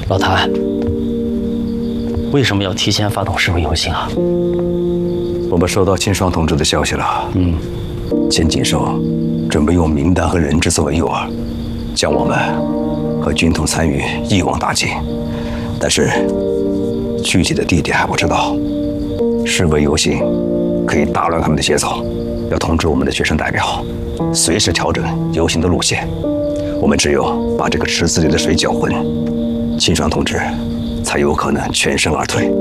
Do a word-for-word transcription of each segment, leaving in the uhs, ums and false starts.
老谭，为什么要提前发动示威游行啊？ 我们收到秦霜同志的消息了。嗯，钱锦寿准备用名单和人质作为诱饵，将我们和军统参与一网打尽。但是具体的地点还不知道。示威游行可以打乱他们的节奏，要通知我们的学生代表，随时调整游行的路线。我们只有把这个池子里的水搅浑，秦霜同志才有可能全身而退。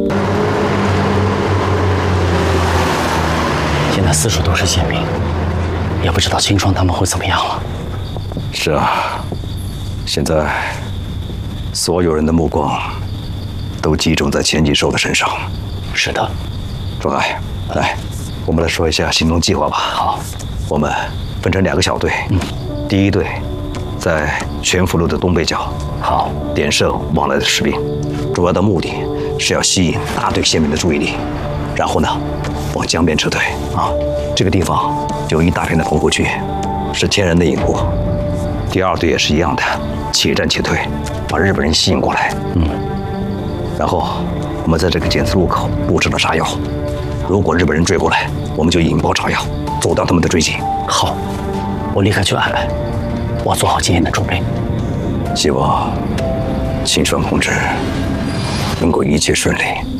现在四处都是宪兵，也不知道秦霜他们会怎么样了。 是啊，现在所有人的目光都集中在钱锦寿的身上。 是的， 庄爱，来，我们来说一下行动计划吧。 好， 我们分成两个小队。嗯，第一队在全福路的东北角， 好， 点射往来的士兵，主要的目的是要吸引大队宪兵的注意力，然后呢，往江边撤退。啊，这个地方有一大片的棚户区，是天然的隐户。第二队也是一样的，且战且退，把日本人吸引过来。嗯，然后我们在这个检测路口布置了炸药，如果日本人追过来，我们就引爆炸药，阻断他们的追击。 好，我立刻去安排，我做好今天的准备。 希望秦霜同志能够一切顺利。